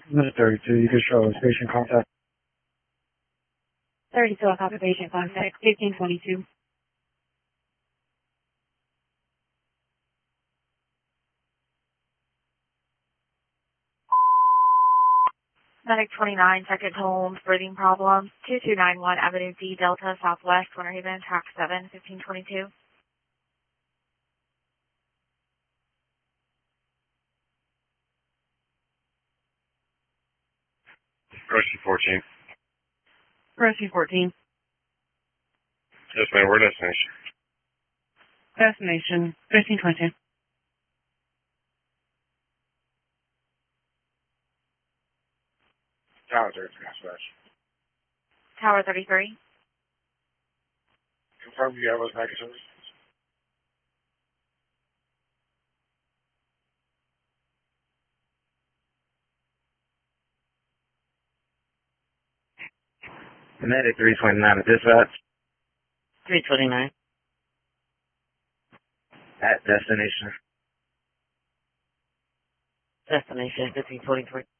Minute 32, you can show us patient contact. 32, I copy patient contact, 1522. Medic 29, second home, breathing problems, 2291 Avenue D, Delta, Southwest, Winter Haven, track 7, 1522. Rosie 14. Rosie 14. Yes, ma'am. Where destination? Destination, 1520. Tower 33, dispatch. Tower 33. Confirm you have us package service. Medic 329 at dispatch. 329. At destination. Destination, 1523.